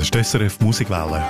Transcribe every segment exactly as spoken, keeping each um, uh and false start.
ist die S R F Musikwelle.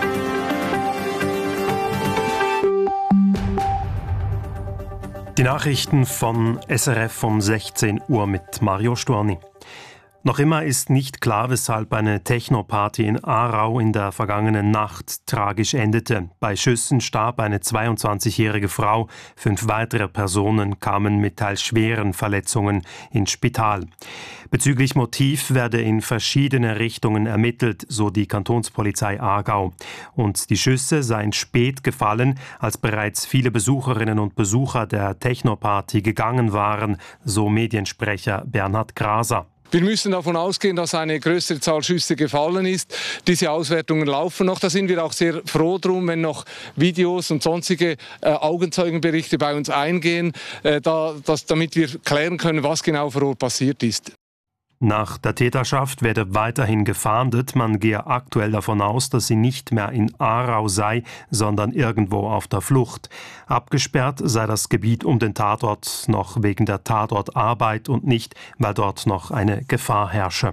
Die Nachrichten von S R F um sechzehn Uhr mit Mario Storni. Noch immer ist nicht klar, weshalb eine Techno-Party in Aarau in der vergangenen Nacht tragisch endete. Bei Schüssen starb eine zweiundzwanzigjährige Frau. Fünf weitere Personen kamen mit teils schweren Verletzungen ins Spital. Bezüglich Motiv werde in verschiedene Richtungen ermittelt, so die Kantonspolizei Aargau. Und die Schüsse seien spät gefallen, als bereits viele Besucherinnen und Besucher der Techno-Party gegangen waren, so Mediensprecher Bernhard Graser. Wir müssen davon ausgehen, dass eine größere Zahl Schüsse gefallen ist. Diese Auswertungen laufen noch. Da sind wir auch sehr froh drum, wenn noch Videos und sonstige äh, Augenzeugenberichte bei uns eingehen, äh, da, dass, damit wir klären können, was genau vor Ort passiert ist. Nach der Täterschaft werde weiterhin gefahndet. Man gehe aktuell davon aus, dass sie nicht mehr in Aarau sei, sondern irgendwo auf der Flucht. Abgesperrt sei das Gebiet um den Tatort noch wegen der Tatortarbeit und nicht, weil dort noch eine Gefahr herrsche.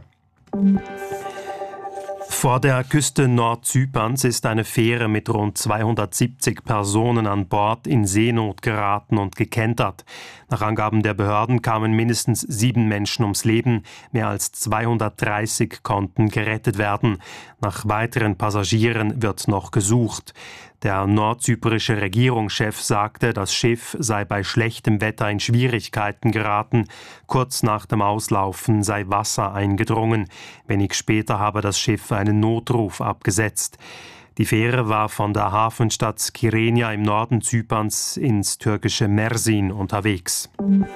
Vor der Küste Nordzyperns ist eine Fähre mit rund zweihundertsiebzig Personen an Bord in Seenot geraten und gekentert. Nach Angaben der Behörden kamen mindestens sieben Menschen ums Leben. Mehr als zweihundertdreißig konnten gerettet werden. Nach weiteren Passagieren wird noch gesucht. Der nordzyperische Regierungschef sagte, das Schiff sei bei schlechtem Wetter in Schwierigkeiten geraten. Kurz nach dem Auslaufen sei Wasser eingedrungen. Wenig später habe das Schiff einen Notruf abgesetzt. Die Fähre war von der Hafenstadt Kyrenia im Norden Zyperns ins türkische Mersin unterwegs.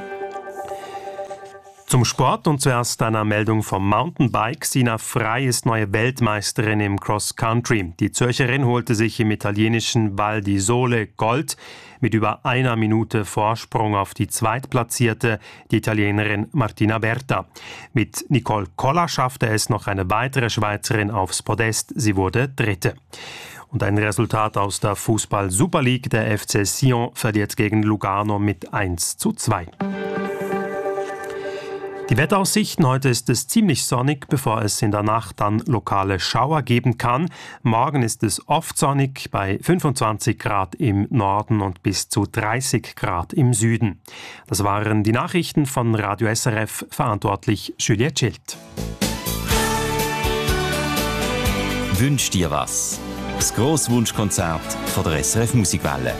Zum Sport und zuerst einer Meldung vom Mountainbike. Sina Frey ist neue Weltmeisterin im Cross Country. Die Zürcherin holte sich im italienischen Val di Sole Gold mit über einer Minute Vorsprung auf die Zweitplatzierte, die Italienerin Martina Berta. Mit Nicole Koller schaffte es noch eine weitere Schweizerin aufs Podest. Sie wurde Dritte. Und ein Resultat aus der Fußball-Super League. Der F C Sion verliert gegen Lugano mit eins zu zwei. Die Wetteraussichten: Heute ist es ziemlich sonnig, bevor es in der Nacht dann lokale Schauer geben kann. Morgen ist es oft sonnig bei fünfundzwanzig Grad im Norden und bis zu dreißig Grad im Süden. Das waren die Nachrichten von Radio S R F, verantwortlich Juliette Schild. Wünsch dir was? Das Grosswunschkonzert von der S R F Musikwelle.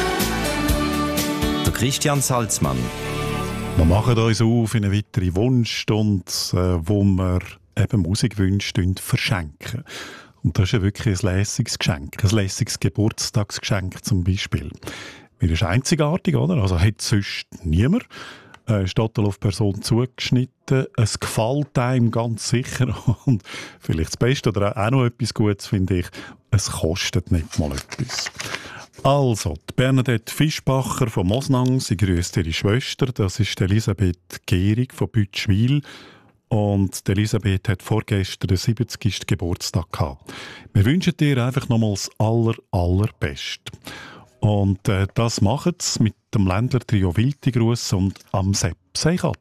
Der Christian Salzmann. Wir machen uns auf in eine weitere Wunschstunde, wo wir eben Musikwünsche verschenken. Und das ist ja wirklich ein lässiges Geschenk, ein lässiges Geburtstagsgeschenk zum Beispiel. Mir ist einzigartig, oder? Also hat sonst niemand. Äh, steht auf Person zugeschnitten. Es gefällt einem ganz sicher. Und vielleicht das Beste oder auch noch etwas Gutes, finde ich, es kostet nicht mal etwas. Also, die Bernadette Fischbacher von Mosnang, sie grüßt ihre Schwester, das ist Elisabeth Gehrig von Bütschwil. Und Elisabeth hat vorgestern den siebzigsten Geburtstag gehabt. Wir wünschen dir einfach nochmals aller, allerbest. Und äh, das machen sie mit dem Ländler-Trio Wiltigruss und am Sepp Seichert.